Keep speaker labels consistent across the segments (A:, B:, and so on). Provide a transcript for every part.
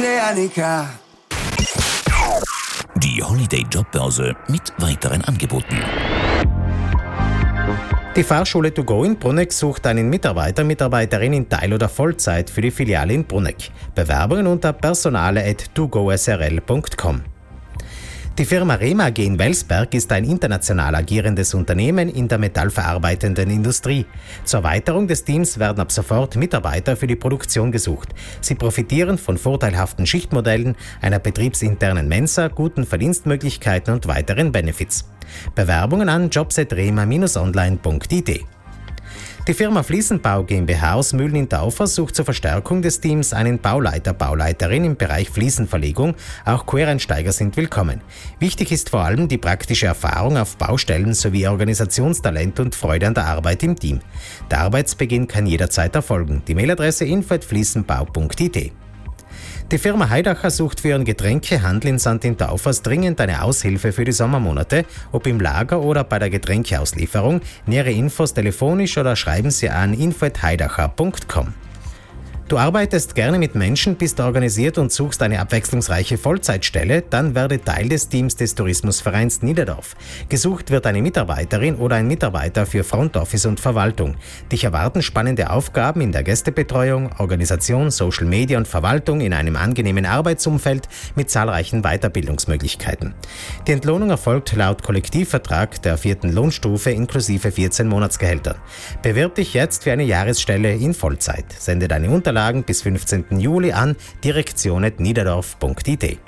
A: Holiday Annika.
B: Die Holiday Jobbörse mit weiteren Angeboten.
C: Die Fahrschule To Go in Bruneck sucht einen Mitarbeiterin in Teil- oder Vollzeit für die Filiale in Bruneck. Bewerbungen unter personale@togosrl.com. Die Firma Rema AG in Welsberg ist ein international agierendes Unternehmen in der metallverarbeitenden Industrie. Zur Erweiterung des Teams werden ab sofort Mitarbeiter für die Produktion gesucht. Sie profitieren von vorteilhaften Schichtmodellen, einer betriebsinternen Mensa, guten Verdienstmöglichkeiten und weiteren Benefits. Bewerbungen an jobs@rema-online.it. Die Firma Fliesenbau GmbH aus Mühlen in Taufer sucht zur Verstärkung des Teams einen Bauleiterin im Bereich Fliesenverlegung. Auch Quereinsteiger sind willkommen. Wichtig ist vor allem die praktische Erfahrung auf Baustellen sowie Organisationstalent und Freude an der Arbeit im Team. Der Arbeitsbeginn kann jederzeit erfolgen. Die Mailadresse info@fliesenbau.it. Die Firma Heidacher sucht für ihren Getränkehandel in St. Taufers dringend eine Aushilfe für die Sommermonate, ob im Lager oder bei der Getränkeauslieferung. Nähere Infos telefonisch oder schreiben Sie an info@heidacher.com. Du arbeitest gerne mit Menschen, bist organisiert und suchst eine abwechslungsreiche Vollzeitstelle, dann werde Teil des Teams des Tourismusvereins Niederdorf. Gesucht wird eine Mitarbeiterin oder ein Mitarbeiter für Front Office und Verwaltung. Dich erwarten spannende Aufgaben in der Gästebetreuung, Organisation, Social Media und Verwaltung in einem angenehmen Arbeitsumfeld mit zahlreichen Weiterbildungsmöglichkeiten. Die Entlohnung erfolgt laut Kollektivvertrag der 4. Lohnstufe inklusive 14 Monatsgehältern. Bewirb dich jetzt für eine Jahresstelle in Vollzeit. Sende deine Unterlagen bis 15. Juli an direktion@niederdorf.it.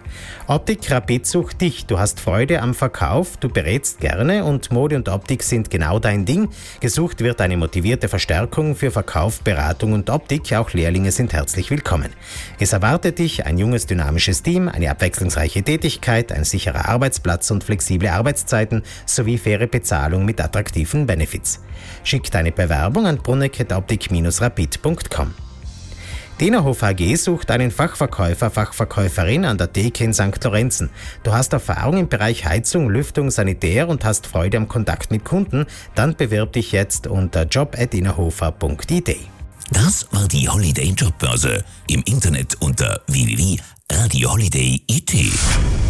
C: Optik Rapid sucht dich. Du hast Freude am Verkauf, du berätst gerne und Mode und Optik sind genau dein Ding. Gesucht wird eine motivierte Verstärkung für Verkauf, Beratung und Optik. Auch Lehrlinge sind herzlich willkommen. Es erwartet dich ein junges, dynamisches Team, eine abwechslungsreiche Tätigkeit, ein sicherer Arbeitsplatz und flexible Arbeitszeiten sowie faire Bezahlung mit attraktiven Benefits. Schick deine Bewerbung an bruneck@optik-rapid.com. Die Innerhof AG sucht einen Fachverkäuferin an der Theke in St. Lorenzen. Du hast Erfahrung im Bereich Heizung, Lüftung, Sanitär und hast Freude am Kontakt mit Kunden? Dann bewirb dich jetzt unter job@innerhofer.it.
B: Das war die Holiday Jobbörse. Im Internet unter www.radioholiday.it.